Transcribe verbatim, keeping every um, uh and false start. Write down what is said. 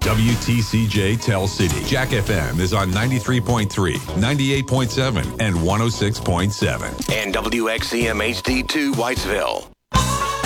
W T C J Tell City. Jack F M is on ninety-three point three, ninety-eight point seven, and one oh six point seven. And W X C M H D two Whitesville.